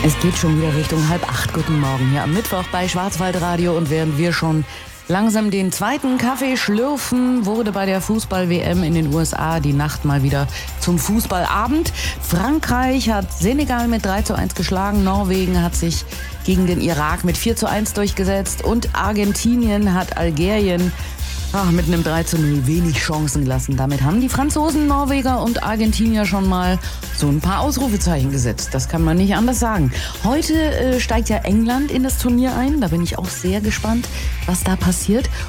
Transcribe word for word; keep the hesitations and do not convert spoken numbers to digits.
Es geht schon wieder Richtung halb acht. Guten Morgen hier am Mittwoch bei Schwarzwaldradio. Und während wir schon langsam den zweiten Kaffee schlürfen, wurde bei der Fußball-W M in den U S A die Nacht mal wieder zum Fußballabend. Frankreich hat Senegal mit drei zu eins geschlagen. Norwegen hat sich gegen den Irak mit vier zu eins durchgesetzt. Und Argentinien hat Algerien ach, mit einem drei zu null wenig Chancen gelassen. Damit haben die Franzosen, Norweger und Argentinier schon mal so ein paar Ausrufezeichen gesetzt. Das kann man nicht anders sagen. Heute äh, steigt ja England in das Turnier ein. Da bin ich auch sehr gespannt, was da passiert.